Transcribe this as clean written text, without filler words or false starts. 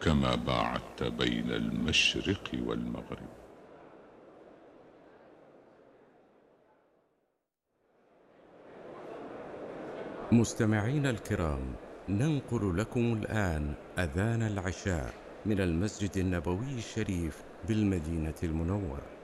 كما باعدت بين المشرق والمغرب. مستمعينا الكرام، ننقل لكم الآن أذان العشاء من المسجد النبوي الشريف بالمدينة المنورة.